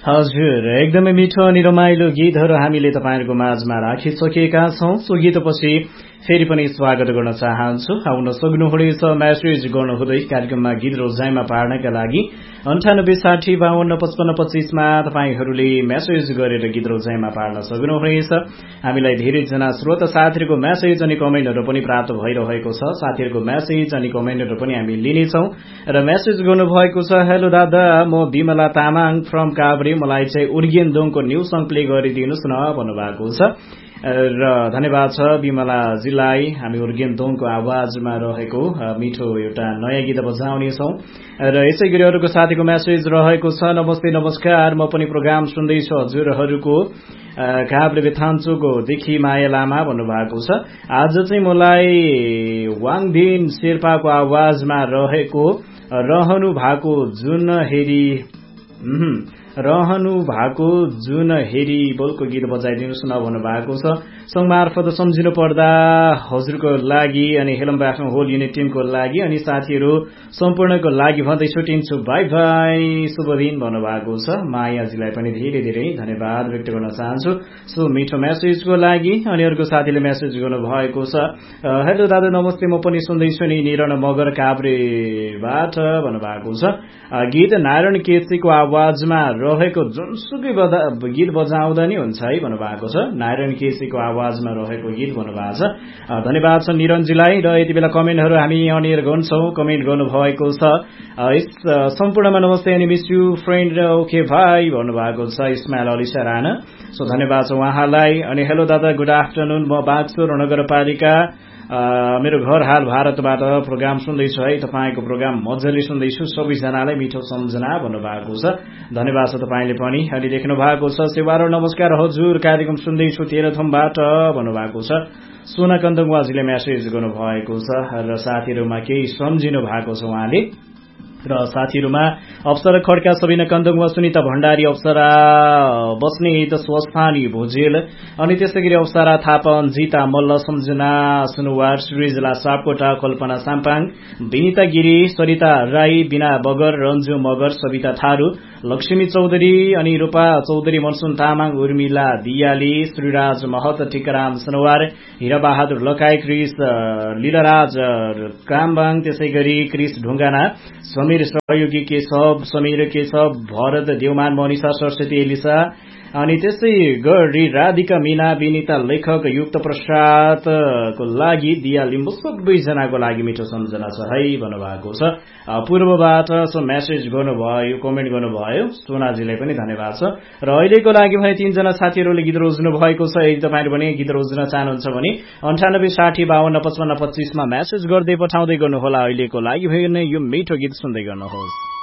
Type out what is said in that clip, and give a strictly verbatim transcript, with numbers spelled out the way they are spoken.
हजुर, एकदमै मिठो अनि रमाइलो गीतहरू हामीले तपाईँहरूको माझमा राखिसकेका छौं। सो गीतपछि फेरि पनि स्वागत गर्न चाहन्छु। आउन सक्नुहुनेछ मेसेज गर्नुहुँदै कार्यक्रममा गीत रोजाइमा पार्नका लागि अन्ठानब्बे साठी बाहन्न पचपन्न पच्चीसमा तपाईँहरूले मेसेज गरेर गीत रोजाइमा पार्न सक्नुहुनेछ। हामीलाई धेरैजना श्रोता साथीहरूको मेसेज अनि कमेन्टहरू पनि प्राप्त भइरहेको छ। साथीहरूको मेसेज अनि कमेन्टहरू पनि हामी लिनेछौँ र मेसेज गर्नुभएको छ, हेलो दादा, म विमला तामाङ फ्रम काभ्रे, मलाई चाहिँ उर्गेन दोङको न्यू सङ प्ले गरिदिनुहोस् न भन्नुभएको छ र धन्यवाद छ विमलाजीलाई। हामी उर्गेन दोङको आवाजमा रहेको मिठो एउटा नयाँ गीत बजाउनेछौँ र यसै गरी अरूको साथीको मेसेज रहेको छ, नमस्ते नमस्कार, म पनि प्रोग्राम सुन्दैछु हजुरहरूको काभ्रे बेथान्चोको देखि माया लामा भन्नुभएको छ। आज चाहिँ मलाई वाङदिन शेर्पाको आवाजमा रहेको रहनु भएको जुन हेरी रहनु भएको जुन हेरी बोलको गीत बजाइदिनुहोस् न भन्नुभएको छ। सङ्घ मार्फत सम्झिनु पर्दा हजुरको लागि अनि हेलम आफ्नो होल युनिट टिमको लागि अनि साथीहरू सम्पूर्णको लागि भन्दै छुटिन्छु, बाई बाई, शुभ दिन भन्नुभएको छ। मायाजीलाई पनि धेरै धेरै धन्यवाद व्यक्त गर्न चाहन्छु सो मिठो मेसेजको लागि। अनि अर्को साथीले मेसेज गर्नुभएको छ, हेलो दादा नमस्ते, म पनि सुन्दैछु नि निरण मगर काभ्रेबाट भन्नुभएको छ। गीत नारायण केसीको आवाजमा रहेको जुनसुकै गीत बजाउँदा नि हुन्छ है भन्नुभएको छ। नारायण केसीको आवाजमा रहेको गीत भन्नुभएको छ। धन्यवाद छ निरञ्जीलाई। र यति बेला कमेन्टहरू हामी अनियर गर्छौँ। कमेन्ट गर्नुभएको छ, सम्पूर्णमा नमस्ते अनि मिस यु फ्रेन्ड ओके भाइ भन्नुभएको छ इस्माइल अलिसा राणा। सो धन्यवाद छ उहाँलाई। अनि हेलो दादा, गुड आफ्टरनुन, म बागचोर नगरपालिका, मेरो घर हाल भारतबाट प्रोग्राम सुन्दैछु है, तपाईँको प्रोग्राम मजाले सुन्दैछु, सबैजनालाई मिठो सम्झना भन्नुभएको छ। धन्यवाद छ तपाईँले पनि। अनि लेख्नु भएको छ, सेवारो नमस्कार हजुर, कार्यक्रम सुन्दैछु तेह्रथुमबाट भन्नुभएको छ। सोना कन्दङवाजीले मेसेज गर्नुभएको छ र साथीहरूमा केही सम्झिनु भएको छ उहाँले। र साथीहरूमा अप्सरा खड्का, सबिना कन्दङवा, सुनिता भण्डारी, अप्सरा बस्नेत, स्वस्थानी भुजेल, अनि त्यसै गरी अप्सरा थापा, अन्जिता मल्ल, सम्झना सुनुवार, सृजला सापकोटा, कल्पना साम्पाङ, विनिता गिरी, सरिता राई, बिना बगर, रन्जु मगर, सविता थारू, लक्ष्मी चौधरी, अनि रूपा चौधरी, मनसुन तामाङ, उर्मिला दियाली, श्रीराज महत, टिकाराम सनवार, हिराबहादुर लकाई, क्रिस लीलाराज कामबाङ, त्यसै गरी क्रिस ढुङ्गाना, समीर सहयोगी केशव, समीर केशव, भरत देवमान, मनिषा सरस्वती, एलिसा, अनि त्यसै गरी राधिका मीना, विनिता लेखक, युक्त प्रसादको लागि, दिया लिम्बू, सबैजनाको लागि मिठो सम्झना छ है भन्नुभएको छ। पूर्वबाट सो मेसेज गर्नुभयो, कमेन्ट गर्नुभयो, सोनाजीलाई पनि धन्यवाद छ। र अहिलेको लागि भने तीनजना साथीहरूले गीत रोज्नु भएको छ। यदि तपाईँहरू पनि गीत रोज्न चाहनुहुन्छ भने अन्ठानब्बे साठी बाहन्न पचपन्न पच्चीसमा मेसेज गर्दै पठाउँदै गर्नुहोला। अहिलेको लागि भने यो मिठो गीत सुन्दै गर्नुहोस्।